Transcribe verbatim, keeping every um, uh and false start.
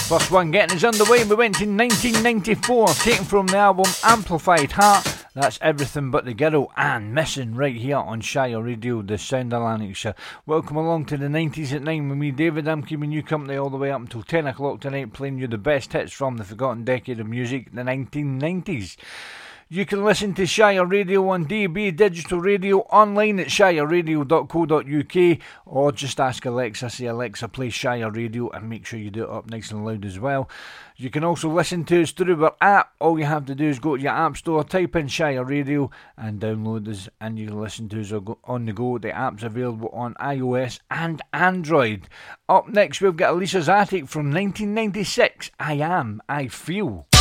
First one getting us underway, we went to nineteen ninety-four, taken from the album Amplified Heart. That's Everything But The Girl and Missing right here on Shire Radio, the sound of Lanarkshire. Welcome along to the nineties at nine with me, David. I'm keeping you company all the way up until ten o'clock tonight, playing you the best hits from the forgotten decade of music, the nineteen nineties. You can listen to Shire Radio on D A B Digital Radio online at shire radio dot co dot uk, or just ask Alexa, say Alexa play Shire Radio, and make sure you do it up nice and loud as well. You can also listen to us through our app. All you have to do is go to your app store, type in Shire Radio and download us, and you can listen to us on the go. The app's available on iOS and Android. Up next we've got Elisa's Attic from nineteen ninety-six, I Am, I Feel.